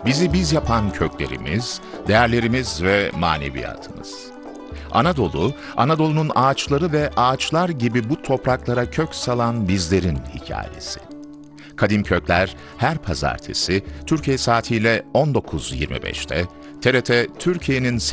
Bizi biz yapan köklerimiz, değerlerimiz ve maneviyatımız. Anadolu, Anadolu'nun ağaçları ve ağaçlar gibi bu topraklara kök salan bizlerin hikayesi. Kadim Kökler her pazartesi Türkiye saatiyle 19.25'te TRT Türkiye'nin